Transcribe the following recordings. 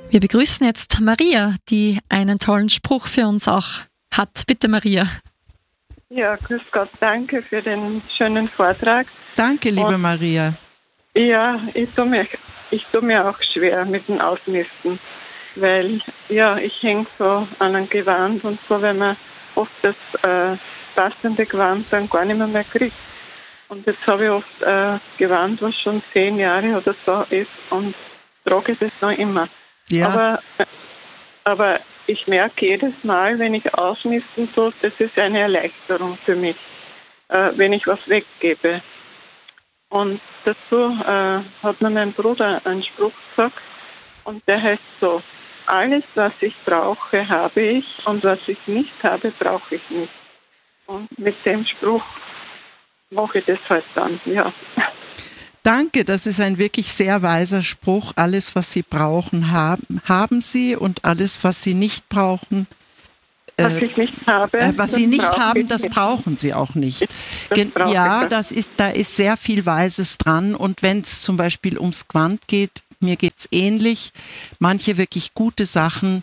Wir begrüßen jetzt Maria, die einen tollen Spruch für uns auch hat. Bitte, Maria. Ja, grüß Gott, danke für den schönen Vortrag. Danke, liebe Maria. Ja, ich tu mir auch schwer mit dem Ausmisten, weil ich hänge so an einem Gewand und so, wenn man oft das passende Gewand dann gar nicht mehr kriegt. Und jetzt habe ich oft Gewand, was schon 10 Jahre oder so ist und trage das noch immer. Ja. Aber ich merke jedes Mal, wenn ich ausmisten tue, das ist eine Erleichterung für mich, wenn ich was weggebe. Und dazu hat mir mein Bruder einen Spruch gesagt und der heißt so: Alles, was ich brauche, habe ich und was ich nicht habe, brauche ich nicht. Und mit dem Spruch mache ich das halt dann, ja. Danke, das ist ein wirklich sehr weiser Spruch. Alles, was Sie brauchen, haben Sie, und alles, was Sie nicht brauchen, was ich nicht habe, was Sie nicht haben, das brauchen Sie auch nicht. Ja, da ist sehr viel Weises dran. Und wenn es zum Beispiel ums Gewand geht, mir geht's ähnlich. Manche wirklich gute Sachen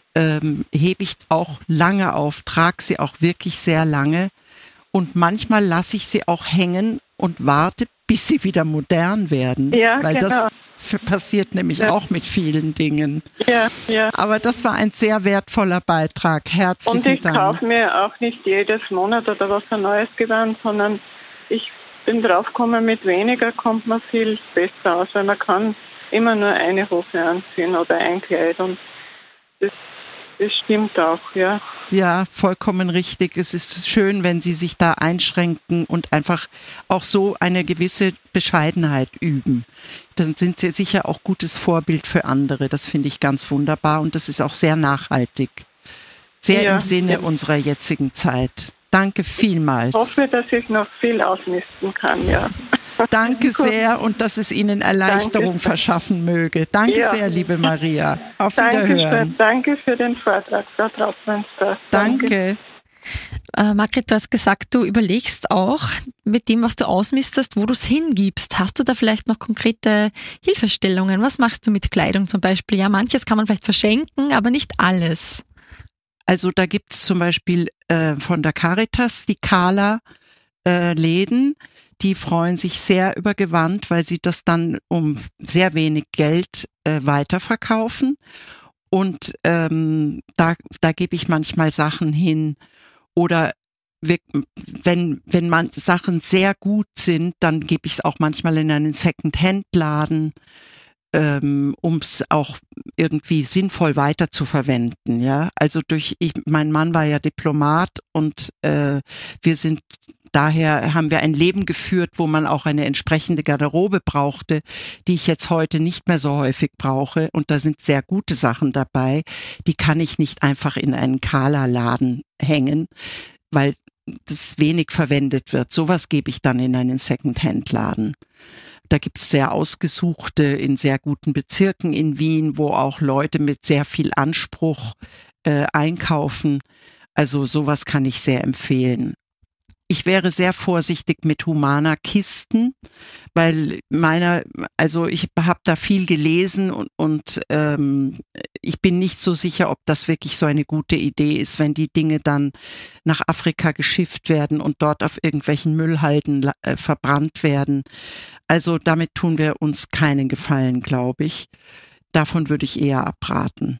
hebe ich auch lange auf, trage sie auch wirklich sehr lange. Und manchmal lasse ich sie auch hängen und warte, bis sie wieder modern werden. Ja, weil genau. Das passiert nämlich auch mit vielen Dingen. Ja. Aber das war ein sehr wertvoller Beitrag. Herzlichen Dank. Und ich kaufe mir auch nicht jedes Monat oder was ein neues Gewand, sondern ich bin draufgekommen, mit weniger kommt man viel besser aus, weil man kann immer nur eine Hose anziehen oder ein Kleid und das stimmt auch, ja. Ja, vollkommen richtig. Es ist schön, wenn Sie sich da einschränken und einfach auch so eine gewisse Bescheidenheit üben. Dann sind Sie sicher auch gutes Vorbild für andere. Das finde ich ganz wunderbar und das ist auch sehr nachhaltig. Sehr im Sinne unserer jetzigen Zeit. Danke vielmals. Ich hoffe, dass ich noch viel ausmisten kann, ja. Danke sehr und dass es Ihnen Erleichterung verschaffen möge. Danke sehr, liebe Maria. Auf Wiederhören. Danke für den Vortrag, Frau Trautmeister. Danke. Margret, du hast gesagt, du überlegst auch mit dem, was du ausmistest, wo du es hingibst. Hast du da vielleicht noch konkrete Hilfestellungen? Was machst du mit Kleidung zum Beispiel? Ja, manches kann man vielleicht verschenken, aber nicht alles. Also da gibt es zum Beispiel von der Caritas die Kala-Läden. Die freuen sich sehr über Gewand, weil sie das dann um sehr wenig Geld weiterverkaufen. Und da gebe ich manchmal Sachen hin. Oder wenn Sachen sehr gut sind, dann gebe ich es auch manchmal in einen Second-Hand-Laden, um es auch irgendwie sinnvoll weiterzuverwenden. Ja, also mein Mann war ja Diplomat und daher haben wir ein Leben geführt, wo man auch eine entsprechende Garderobe brauchte, die ich jetzt heute nicht mehr so häufig brauche. Und da sind sehr gute Sachen dabei. Die kann ich nicht einfach in einen Kala-Laden hängen, weil das wenig verwendet wird. Sowas gebe ich dann in einen Second-Hand-Laden. Da gibt es sehr ausgesuchte in sehr guten Bezirken in Wien, wo auch Leute mit sehr viel Anspruch einkaufen. Also sowas kann ich sehr empfehlen. Ich wäre sehr vorsichtig mit Humana-Kisten, weil ich habe da viel gelesen und ich bin nicht so sicher, ob das wirklich so eine gute Idee ist, wenn die Dinge dann nach Afrika geschifft werden und dort auf irgendwelchen Müllhalden verbrannt werden. Also damit tun wir uns keinen Gefallen, glaube ich. Davon würde ich eher abraten.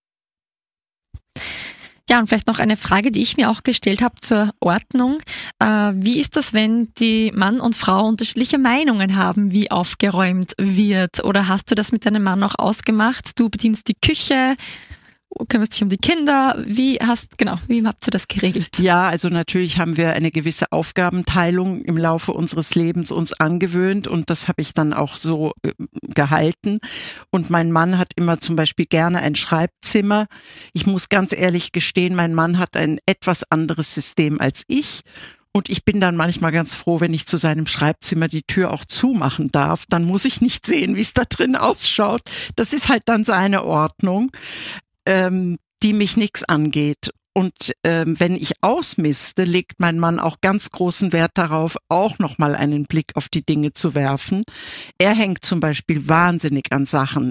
Ja, und vielleicht noch eine Frage, die ich mir auch gestellt habe zur Ordnung. Wie ist das, wenn die Mann und Frau unterschiedliche Meinungen haben, wie aufgeräumt wird? Oder hast du das mit deinem Mann auch ausgemacht? Du bedienst die Küche, kümmerst dich um die Kinder. Wie habt ihr das geregelt? Ja, also natürlich haben wir eine gewisse Aufgabenteilung im Laufe unseres Lebens uns angewöhnt und das habe ich dann auch so gehalten. Und mein Mann hat immer zum Beispiel gerne ein Schreibzimmer. Ich muss ganz ehrlich gestehen, mein Mann hat ein etwas anderes System als ich. Und ich bin dann manchmal ganz froh, wenn ich zu seinem Schreibzimmer die Tür auch zumachen darf. Dann muss ich nicht sehen, wie es da drin ausschaut. Das ist halt dann seine Ordnung, die mich nichts angeht. Und wenn ich ausmiste, legt mein Mann auch ganz großen Wert darauf, auch nochmal einen Blick auf die Dinge zu werfen. Er hängt zum Beispiel wahnsinnig an Sachen.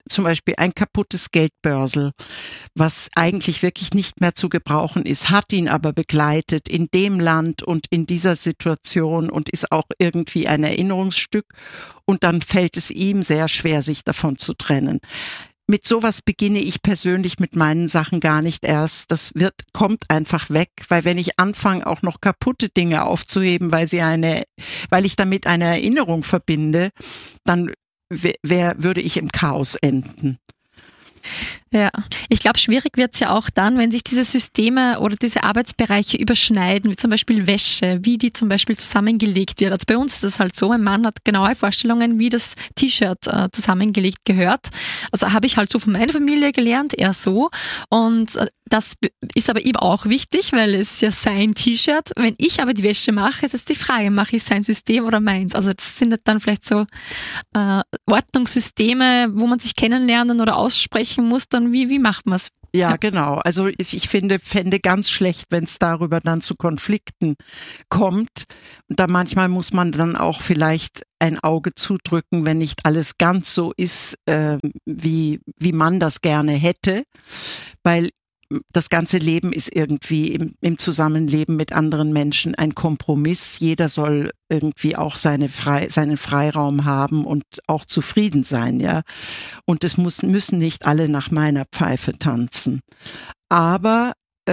zum Beispiel ein kaputtes Geldbörsel, was eigentlich wirklich nicht mehr zu gebrauchen ist, hat ihn aber begleitet in dem Land und in dieser Situation und ist auch irgendwie ein Erinnerungsstück. Und dann fällt es ihm sehr schwer, sich davon zu trennen. Mit sowas beginne ich persönlich mit meinen Sachen gar nicht erst. Das kommt einfach weg, weil wenn ich anfange, auch noch kaputte Dinge aufzuheben, weil ich damit eine Erinnerung verbinde, dann würde ich im Chaos enden. Ja, ich glaube, schwierig wird es ja auch dann, wenn sich diese Systeme oder diese Arbeitsbereiche überschneiden, wie zum Beispiel Wäsche, wie die zum Beispiel zusammengelegt wird. Also bei uns ist das halt so, mein Mann hat genaue Vorstellungen, wie das T-Shirt zusammengelegt gehört. Also habe ich halt so von meiner Familie gelernt, eher so. Und das ist aber ihm auch wichtig, weil es ist ja sein T-Shirt. Wenn ich aber die Wäsche mache, ist es die Frage, mache ich sein System oder meins? Also das sind dann vielleicht so Ordnungssysteme, wo man sich kennenlernen oder aussprechen muss, dann wie macht man es? Ja, genau. Also ich fände ganz schlecht, wenn es darüber dann zu Konflikten kommt. Und da manchmal muss man dann auch vielleicht ein Auge zudrücken, wenn nicht alles ganz so ist, wie man das gerne hätte. Weil das ganze Leben ist irgendwie im Zusammenleben mit anderen Menschen ein Kompromiss. Jeder soll irgendwie auch seinen Freiraum haben und auch zufrieden sein, ja. Und es müssen nicht alle nach meiner Pfeife tanzen. Aber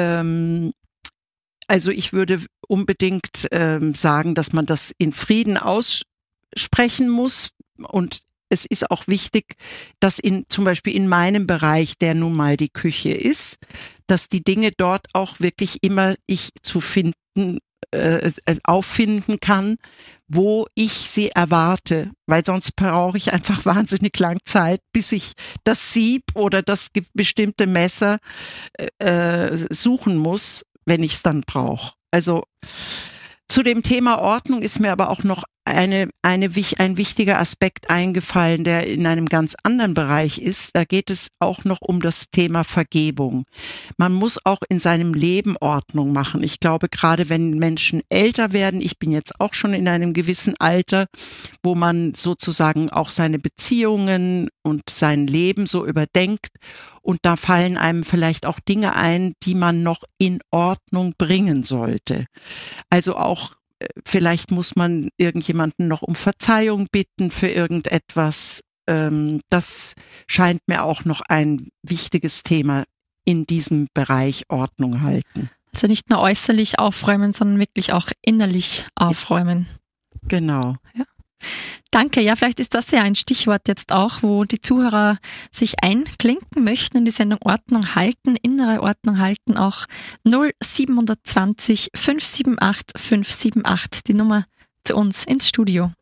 also ich würde unbedingt sagen, dass man das in Frieden aussprechen muss. Und es ist auch wichtig, dass zum Beispiel in meinem Bereich, der nun mal die Küche ist, dass die Dinge dort auch wirklich immer auffinden kann, wo ich sie erwarte, weil sonst brauche ich einfach wahnsinnig lang Zeit, bis ich das Sieb oder das bestimmte Messer suchen muss, wenn ich es dann brauche. Also zu dem Thema Ordnung ist mir aber auch noch ein wichtiger Aspekt eingefallen, der in einem ganz anderen Bereich ist. Da geht es auch noch um das Thema Vergebung. Man muss auch in seinem Leben Ordnung machen. Ich glaube, gerade wenn Menschen älter werden, ich bin jetzt auch schon in einem gewissen Alter, wo man sozusagen auch seine Beziehungen und sein Leben so überdenkt. Und da fallen einem vielleicht auch Dinge ein, die man noch in Ordnung bringen sollte. Also auch vielleicht muss man irgendjemanden noch um Verzeihung bitten für irgendetwas. Das scheint mir auch noch ein wichtiges Thema in diesem Bereich Ordnung halten. Also nicht nur äußerlich aufräumen, sondern wirklich auch innerlich aufräumen. Genau. Ja. Danke. Ja, vielleicht ist das ja ein Stichwort jetzt auch, wo die Zuhörer sich einklinken möchten in die Sendung Ordnung halten, innere Ordnung halten, auch 0720 578 578, die Nummer zu uns ins Studio.